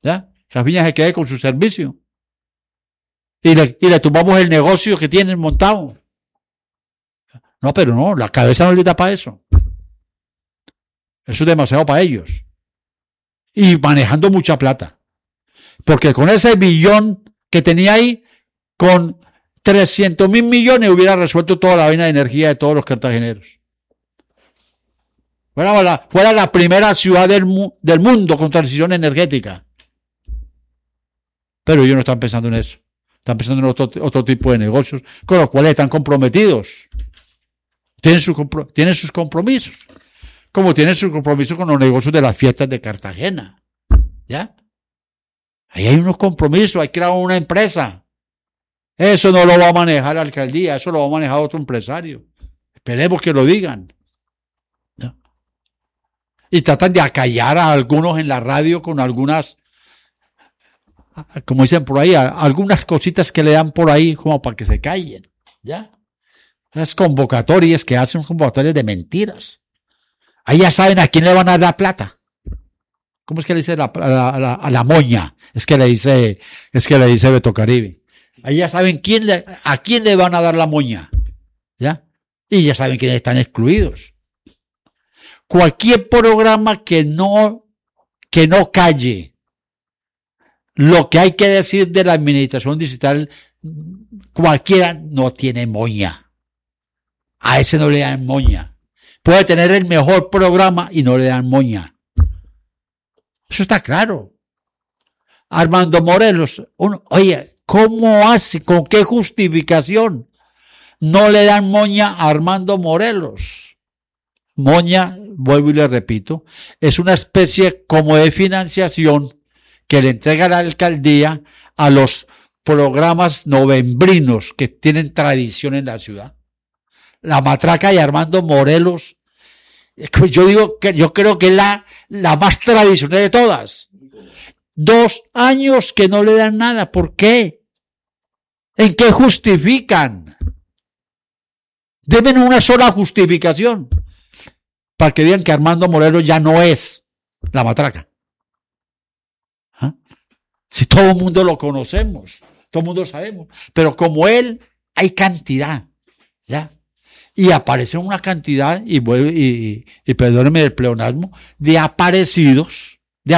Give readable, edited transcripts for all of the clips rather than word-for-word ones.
¿ya? Rafinha se quede con su servicio. Y le tumbamos el negocio que tienen montado. No, pero no, la cabeza no les da para eso. Eso es demasiado para ellos. Y manejando mucha plata. Porque con ese billón que tenía ahí, con 300.000 millones hubiera resuelto toda la vaina de energía de todos los cartageneros. Fuera la primera ciudad del mundo con transición energética. Pero ellos no están pensando en eso. Están pensando en otro tipo de negocios, con los cuales están comprometidos. Tienen sus compromisos. Como tienen sus compromisos con los negocios de las fiestas de Cartagena. ¿Ya? Ahí hay unos compromisos, hay que crear una empresa. Eso no lo va a manejar la alcaldía, eso lo va a manejar otro empresario. Esperemos que lo digan. ¿No? Y tratan de acallar a algunos en la radio con algunas, como dicen por ahí, algunas cositas que le dan por ahí como para que se callen. ¿Ya? Esas convocatorias que hacen convocatorias de mentiras. Ahí ya saben a quién le van a dar la plata. ¿Cómo es que le dice a la moña? Es que le dice Beto Caribe. Ahí ya saben a quién le van a dar la moña. ¿Ya? Y ya saben quiénes están excluidos. Cualquier programa que no calle lo que hay que decir de la administración digital, cualquiera no tiene moña. A ese no le dan moña. Puede tener el mejor programa y no le dan moña. Eso está claro. Armando Morelos, oye, ¿cómo hace? ¿Con qué justificación no le dan moña a Armando Morelos? Moña, vuelvo y le repito, es una especie como de financiación que le entrega la alcaldía a los programas novembrinos que tienen tradición en la ciudad. La Matraca y Armando Morelos, yo creo que es la más tradicional de todas. 2 años que no le dan nada. ¿Por qué? ¿En qué justifican? Deben una sola justificación para que digan que Armando Morelos ya no es la Matraca. ¿Ah? Si todo el mundo lo conocemos, todo el mundo sabemos, pero como él hay cantidad, ¿ya? Y aparece una cantidad, y perdónenme el pleonasmo, de aparecidos,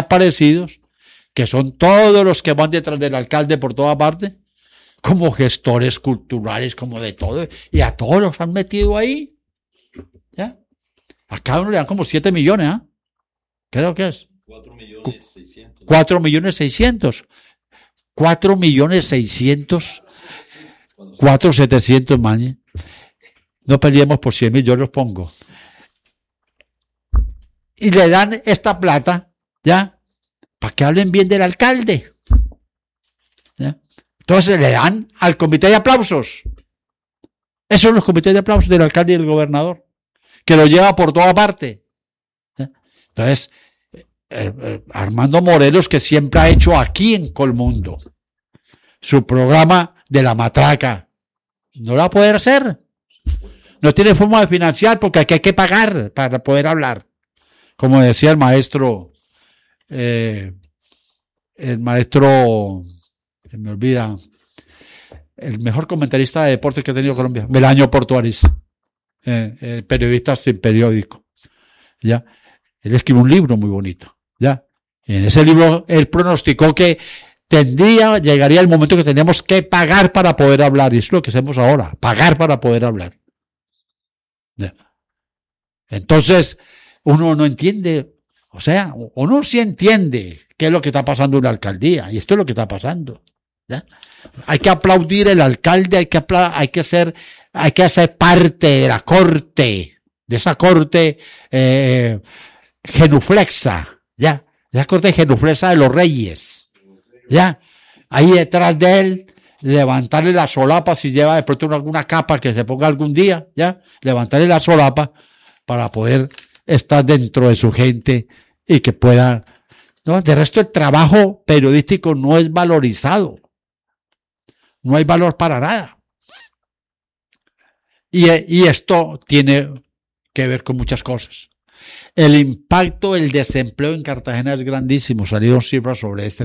que son todos los que van detrás del alcalde por toda parte, como gestores culturales, como de todo, y a todos los han metido ahí. ¿Ya? A cada uno le dan como 7 millones, ¿ah? Creo que es. 4.600.000. 4.600.000. 4.600.000. 4.700.000, man. No peleemos por 100.000, yo los pongo. Y le dan esta plata, ¿ya? Para que hablen bien del alcalde. ¿Ya? Entonces le dan al comité de aplausos. Esos son los comités de aplausos del alcalde y del gobernador, que lo lleva por toda parte. ¿Ya? Entonces, Armando Morelos, que siempre ha hecho aquí en Colmundo su programa de la Matraca, no lo va a poder hacer. No tiene forma de financiar porque aquí hay que pagar para poder hablar. Como decía el maestro, se me olvida, el mejor comentarista de deportes que ha tenido Colombia, Melaño Portuaris, periodista sin periódico. ¿Ya? Él escribió un libro muy bonito. ¿Ya? Y en ese libro él pronosticó que llegaría el momento que teníamos que pagar para poder hablar. Y es lo que hacemos ahora, pagar para poder hablar. ¿Ya? Entonces, uno no entiende, o sea, uno sí entiende qué es lo que está pasando en la alcaldía, y esto es lo que está pasando. ¿Ya? Hay que aplaudir al alcalde, hay que hacer parte de la corte, de esa corte genuflexa, ¿ya? Esa corte genuflexa de los reyes, ¿ya? Ahí detrás de él, levantarle la solapa si lleva de pronto alguna capa que se ponga algún día, ¿ya? Levantarle la solapa para poder estar dentro de su gente y que pueda, ¿no? De resto, el trabajo periodístico no es valorizado. No hay valor para nada. Y esto tiene que ver con muchas cosas. El impacto del desempleo en Cartagena es grandísimo. Salieron cifras sobre este